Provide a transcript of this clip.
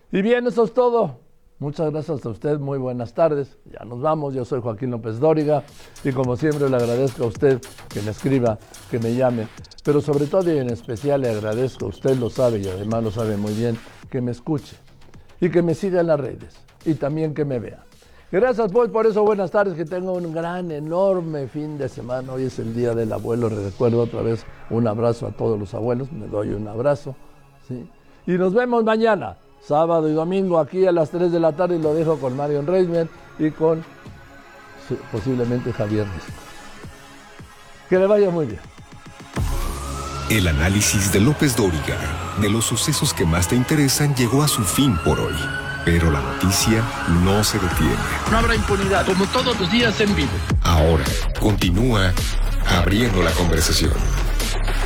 Y bien, eso es todo. Muchas gracias a usted, muy buenas tardes. Ya nos vamos, yo soy Joaquín López Dóriga y como siempre le agradezco a usted que me escriba, que me llame, pero sobre todo y en especial le agradezco, usted lo sabe y además lo sabe muy bien, que me escuche y que me siga en las redes y también que me vea. Gracias pues por eso, buenas tardes, que tenga un gran, enorme fin de semana. Hoy es el Día del Abuelo, recuerdo otra vez un abrazo a todos los abuelos, me doy un abrazo, ¿sí? Y nos vemos mañana, sábado y domingo, aquí a las 3 de la tarde, y lo dejo con Marion Reisman y con posiblemente Javier Risco. Que le vaya muy bien. El análisis de López Dóriga de los sucesos que más te interesan llegó a su fin por hoy. Pero la noticia no se detiene. No habrá impunidad, como todos los días en vivo. Ahora continúa abriendo la conversación.